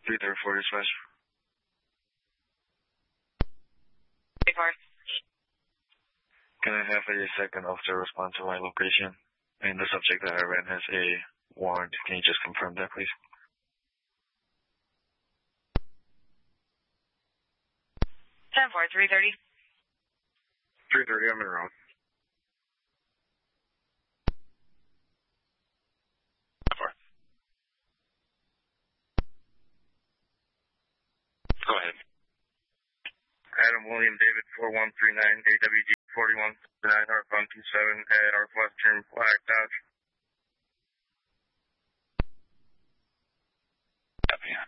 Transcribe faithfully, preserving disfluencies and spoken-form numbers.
three thirty-four dispatch. Car. Can I have a second officer respond to my location? And the subject that I ran has a warrant. Can you just confirm that, please? ten four, three thirty. three thirty, I'm in route. Go ahead. Adam William David four one three nine A W D forty-one nine Northbound two seven at Northwestern Black Dodge.